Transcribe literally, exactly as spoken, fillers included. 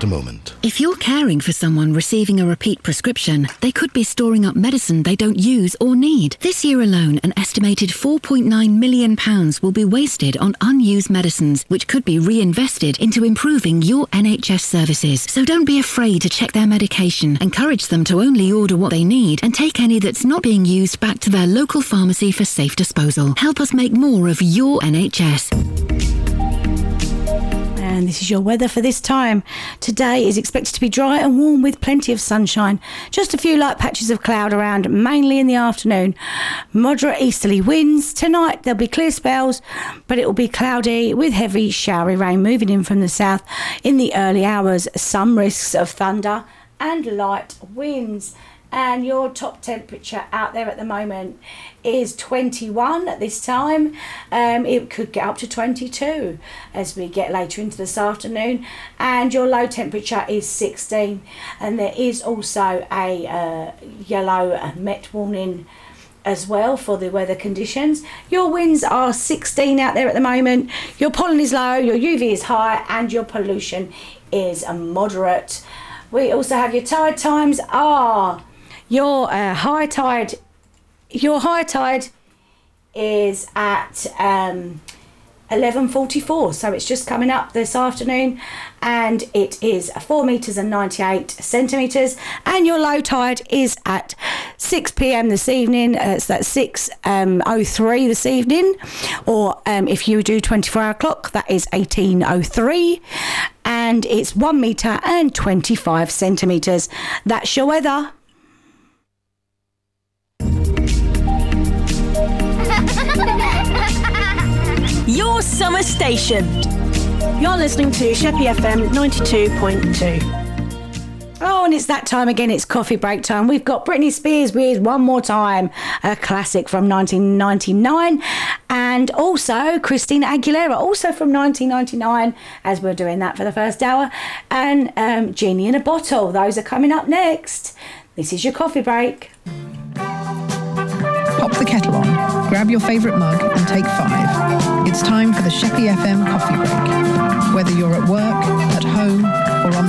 just a moment. If you're caring for someone receiving a repeat prescription, they could be storing up medicine they don't use or need. This year alone, an estimated four point nine million pounds will be wasted on unused medicines, which could be reinvested into improving your N H S services. So don't be afraid to check their medication. Encourage them to only order what they need and take any that's not being used back to their local pharmacy for safe disposal. Help us make more of your N H S. And this is your weather for this time. Today is expected to be dry and warm with plenty of sunshine. Just a few light patches of cloud around, mainly in the afternoon. Moderate easterly winds. Tonight there'll be clear spells, but it will be cloudy with heavy showery rain moving in from the south in the early hours. Some risks of thunder and light winds. And your top temperature out there at the moment is twenty-one at this time. Um, it could get up to twenty-two as we get later into this afternoon. And your low temperature is sixteen. And there is also a uh, yellow uh, Met warning as well for the weather conditions. Your winds are sixteen out there at the moment. Your pollen is low, your U V is high, and your pollution is uh, moderate. We also have your tide times are... Your uh, high tide, your high tide is at um, eleven forty-four, so it's just coming up this afternoon, and it is four metres and ninety-eight centimetres, and your low tide is at six p.m. this evening. Uh, so that's six oh three this evening, or um, if you do twenty-four hour clock, that is eighteen oh three, and it's one metre and twenty-five centimetres. That's your weather. Your summer station. You're listening to Sheppey F M ninety-two point two. Oh, and it's that time again. It's coffee break time. We've got Britney Spears with One More Time, a classic from nineteen ninety-nine, and also Christina Aguilera, also from nineteen ninety-nine, as we're doing that for the first hour, and um, Genie in a Bottle. Those are coming up next. This is your coffee break. Pop the kettle on, grab your favourite mug and take five. It's time for the Sheppey F M coffee break. Whether you're at work, at home or on the